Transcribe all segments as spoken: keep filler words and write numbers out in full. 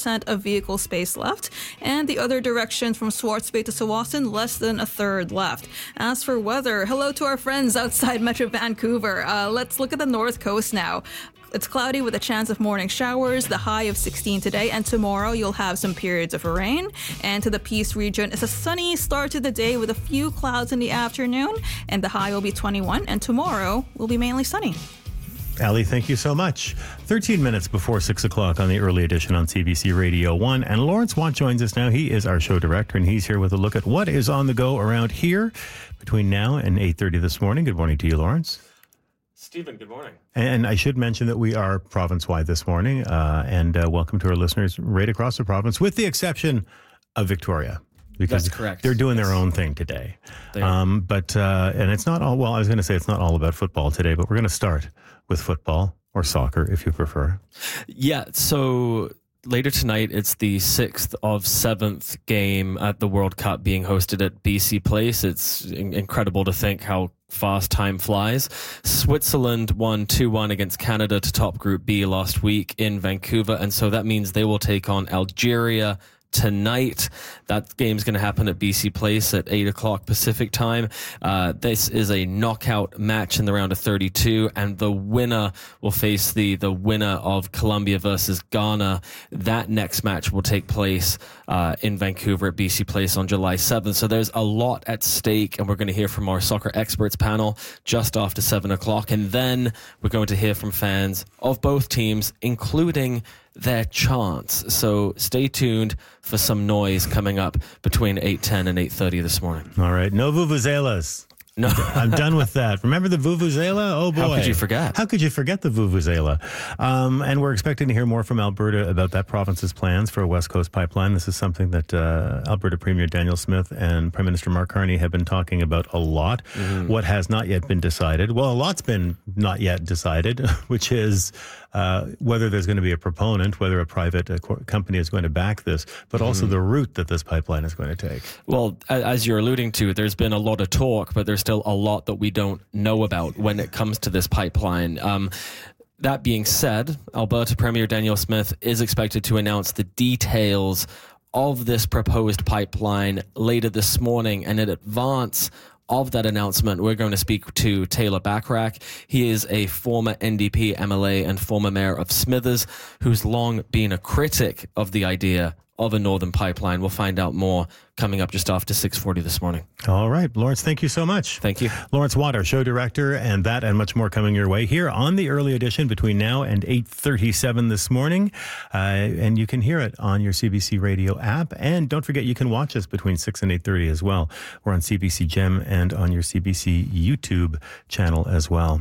percent of vehicle space left, and the other direction from Swartz Bay to Tsawwassen, less than a third left. As for weather, hello to our friends outside Metro Vancouver. Uh, let's look at the north coast now. It's cloudy with a chance of morning showers, the high of sixteen today, and tomorrow you'll have some periods of rain. And to the Peace region, it's a sunny start to the day with a few clouds in the afternoon, and the high will be twenty-one, and tomorrow will be mainly sunny. Ali, thank you so much. thirteen minutes before six o'clock on the early edition on C B C Radio one. And Lawrence Watt joins us now. He is our show director, and he's here with a look at what is on the go around here between now and eight thirty this morning. Good morning to you, Lawrence. Stephen, good morning. And I should mention that we are province-wide this morning, uh, and uh, welcome to our listeners right across the province, with the exception of Victoria. Because That's correct. They're doing yes. their own thing today. They are. Um, but, uh, and it's not all, well, I was going to say it's not all about football today, but we're going to start with football, or soccer, if you prefer. Yeah, so later tonight, it's the sixth of seventh game at the World Cup being hosted at B C Place. It's in- incredible to think how fast time flies. Switzerland won two one against Canada to top Group B last week in Vancouver, and so that means they will take on Algeria tonight. That game's going to happen at B C Place at eight o'clock Pacific time. Uh, this is a knockout match in the round of thirty-two, and the winner will face the, the winner of Colombia versus Ghana. That next match will take place uh, in Vancouver at B C Place on July seventh. So there's a lot at stake, and we're going to hear from our soccer experts panel just after seven o'clock. And then we're going to hear from fans of both teams, including their chants. So stay tuned for some noise coming up between eight ten and eight thirty this morning. All right. No vuvuzelas. No. I'm done with that. Remember the vuvuzela? Oh, boy. How could you forget? How could you forget the vuvuzela? Um, and we're expecting to hear more from Alberta about that province's plans for a West Coast pipeline. This is something that uh, Alberta Premier Daniel Smith and Prime Minister Mark Carney have been talking about a lot. Mm-hmm. What has not yet been decided? Well, a lot's been not yet decided, which is uh, whether there's going to be a proponent, whether a private uh, company is going to back this, but also mm-hmm. the route that this pipeline is going to take. Well, as you're alluding to, there's been a lot of talk, but there's still a lot that we don't know about when it comes to this pipeline. Um, that being said, Alberta Premier Daniel Smith is expected to announce the details of this proposed pipeline later this morning, and in advance of that announcement, we're going to speak to Taylor Bachrach. He is a former N D P M L A and former mayor of Smithers, who's long been a critic of the idea of a northern pipeline. We'll find out more coming up just after six forty this morning. All right, Lawrence, thank you so much. Thank you. Lawrence Watt, our show director, and that and much more coming your way here on the early edition between now and eight thirty-seven this morning. Uh, and you can hear it on your C B C Radio app. And don't forget, you can watch us between six and eight thirty as well. We're on C B C Gem and on your C B C YouTube channel as well.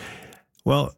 Well,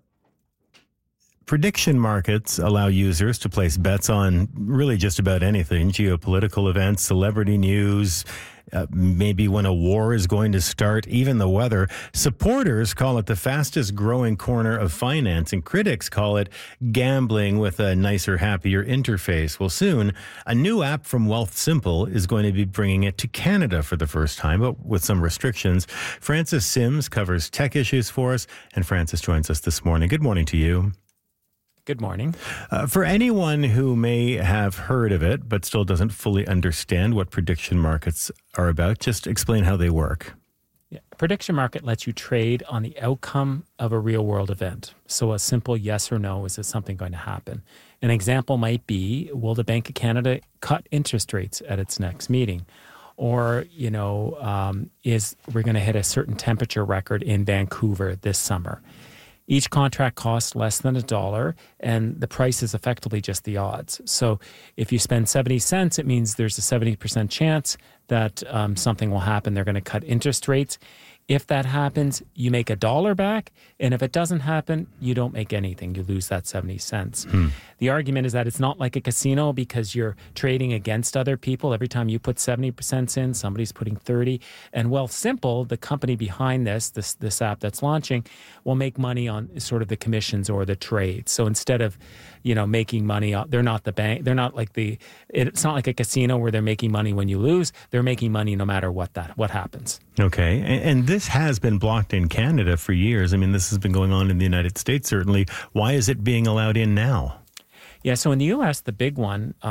prediction markets allow users to place bets on really just about anything: geopolitical events, celebrity news, uh, maybe when a war is going to start, even the weather. Supporters call it the fastest growing corner of finance, and critics call it gambling with a nicer, happier interface. Well, soon, a new app from Wealthsimple is going to be bringing it to Canada for the first time, but with some restrictions. Francis Sims covers tech issues for us, and Francis joins us this morning. Good morning to you. Good morning. Uh, for anyone who may have heard of it but still doesn't fully understand what prediction markets are about, just explain how they work. Yeah. A prediction market lets you trade on the outcome of a real-world event. So a simple yes or no, is there something going to happen? An example might be, will the Bank of Canada cut interest rates at its next meeting? Or, you know, um, is we're going to hit a certain temperature record in Vancouver this summer? Each contract costs less than a dollar, and the price is effectively just the odds. So if you spend seventy cents, it means there's a seventy percent chance that um, something will happen. They're going to cut interest rates. If that happens, you make a dollar back. And if it doesn't happen, you don't make anything. You lose that seventy cents. Hmm. The argument is that it's not like a casino because you're trading against other people. Every time you put seventy percent in, somebody's putting thirty. And Wealthsimple, the company behind this, this, this app that's launching, will make money on sort of the commissions or the trades. So instead of, you know, making money, they're not the bank. They're not like the, it's not like a casino where they're making money when you lose. They're making money no matter what that, what happens. Okay. And, and this has been blocked in Canada for years. I mean, this has been going on in the United States, certainly. Why is it being allowed in now? Yeah, so in the U S, the big one